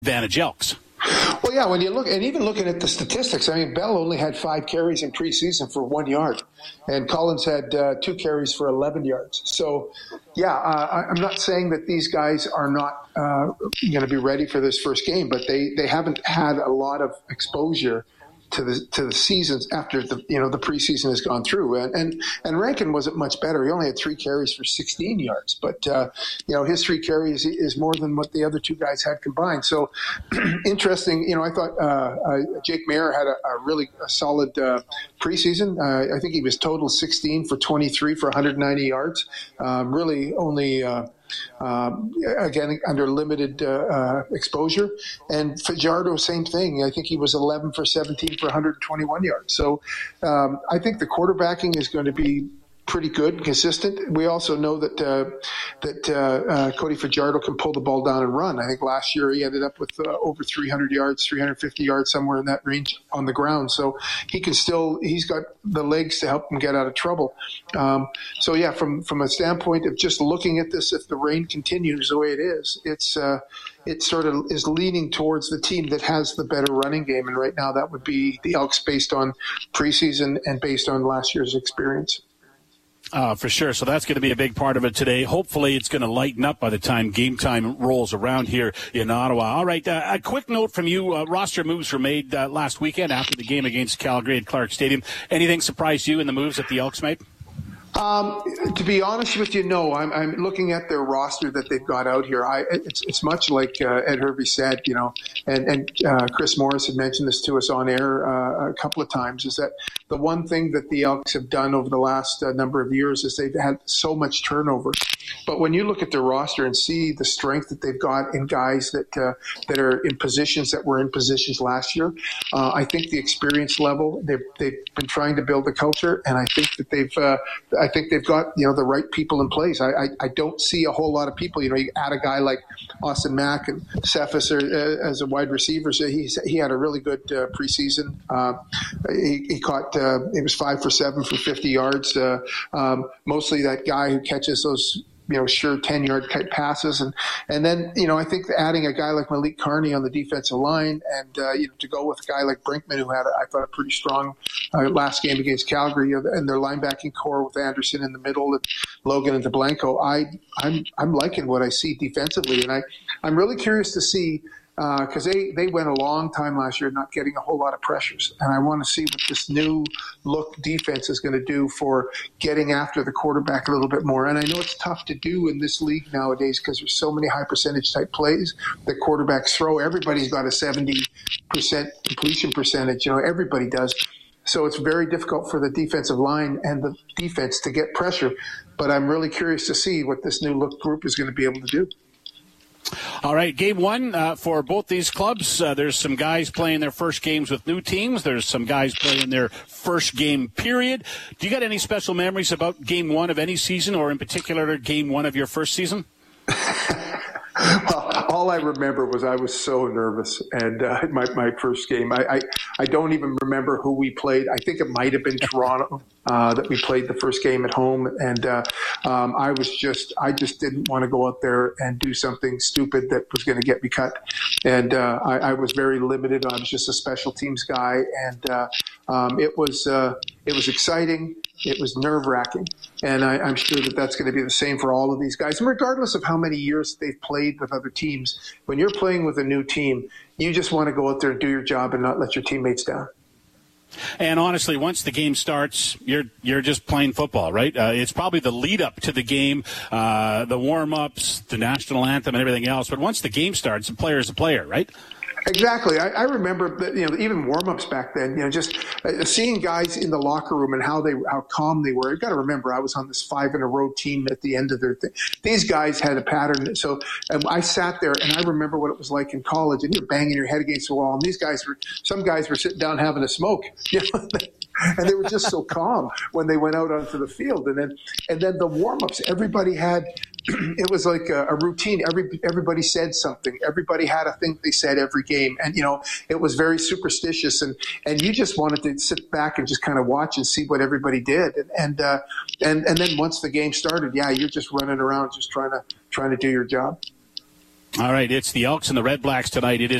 advantage Elks. Well, yeah, when you look, and even looking at the statistics, I mean, Bell only had 5 carries in preseason for 1 yard, and Collins had 2 carries for 11 yards. So, yeah, I'm not saying that these guys are not going to be ready for this first game, but they haven't had a lot of exposure to the seasons after the preseason has gone through, and Rankin wasn't much better. He only had 3 carries for 16 yards, but his 3 carries is more than what the other 2 guys had combined. So interesting. I thought Jake Maier had a really solid preseason. I think he was total 16 for 23 for 190 yards. Really only. Again, under limited exposure. And Fajardo, same thing. I think he was 11 for 17 for 121 yards. So I think the quarterbacking is going to be pretty good and consistent. We also know that Cody Fajardo can pull the ball down and run. I think last year he ended up with over 300 yards, 350 yards, somewhere in that range on the ground. So he's got the legs to help him get out of trouble. So yeah, from a standpoint of just looking at this, if the rain continues the way it is, it sort of is leaning towards the team that has the better running game. And right now that would be the Elks based on preseason and based on last year's experience. For sure. So that's going to be a big part of it today. Hopefully it's going to lighten up by the time game time rolls around here in Ottawa. All right. A quick note from you. Roster moves were made last weekend after the game against Calgary at Clark Stadium. Anything surprise you in the moves that the Elks made? To be honest with you, no. I'm looking at their roster that they've got out here. It's much like Ed Hervey said, and Chris Morris had mentioned this to us on air a couple of times, is that the one thing that the Elks have done over the last number of years is they've had so much turnover. But when you look at their roster and see the strength that they've got in guys that are in positions that were in positions last year, I think the experience level, they've been trying to build a culture, and I think that they've got the right people in place. I don't see a whole lot of people. You add a guy like Austin Mack and Cephas as a wide receiver. So he had a really good preseason. He caught. He was 5 for 7 for 50 yards. Mostly that guy who catches those sure 10-yard passes. And then, I think adding a guy like Malik Carney on the defensive line and, to go with a guy like Brinkman, who had, I thought, a pretty strong last game against Calgary, and their linebacking core with Anderson in the middle and Logan and DeBlanco. I'm liking what I see defensively. And I'm really curious to see, because they went a long time last year not getting a whole lot of pressures. And I want to see what this new look defense is going to do for getting after the quarterback a little bit more. And I know it's tough to do in this league nowadays because there's so many high percentage type plays that quarterbacks throw. Everybody's got a 70% completion percentage. Everybody does. So it's very difficult for the defensive line and the defense to get pressure. But I'm really curious to see what this new look group is going to be able to do. All right, game one for both these clubs. There's some guys playing their first games with new teams. There's some guys playing their first game period. Do you got any special memories about game one of any season, or in particular game one of your first season? Well, all I remember was I was so nervous, and my first game, I don't even remember who we played. I think it might have been Toronto that we played the first game at home, and I just didn't want to go out there and do something stupid that was going to get me cut, and I was very limited. I was just a special teams guy, and it was exciting. It was nerve-wracking, and I'm sure that that's going to be the same for all of these guys. And regardless of how many years they've played with other teams, when you're playing with a new team, you just want to go out there and do your job and not let your teammates down. And honestly, once the game starts, you're just playing football, right? It's probably the lead-up to the game, the warm-ups, the national anthem, and everything else. But once the game starts, a player is a player, right? Exactly. I remember that, even warm-ups back then, just seeing guys in the locker room and how calm they were. You've got to remember, I was on this 5-in-a-row team at the end of their thing. These guys had a pattern. So I sat there and I remember what it was like in college, and you're banging your head against the wall. And some guys were sitting down having a smoke, and they were just so calm when they went out onto the field. And then the warm-ups, everybody had, it was like a routine. Everybody said something. Everybody had a thing they said every game. And, it was very superstitious. And you just wanted to sit back and just kind of watch and see what everybody did. And then once the game started, you're just running around just trying to do your job. All right, it's the Elks and the Red Blacks tonight. It is